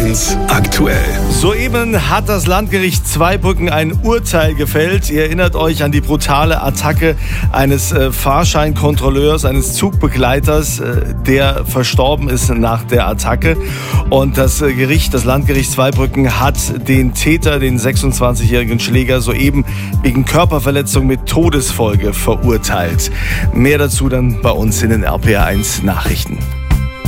1 aktuell. Soeben hat das Landgericht Zweibrücken ein Urteil gefällt. Ihr erinnert euch an die brutale Attacke eines Fahrscheinkontrolleurs, eines Zugbegleiters, der verstorben ist nach der Attacke. Und das Landgericht Zweibrücken hat den Täter, den 26-jährigen Schläger, soeben wegen Körperverletzung mit Todesfolge verurteilt. Mehr dazu dann bei uns in den RPR1 Nachrichten.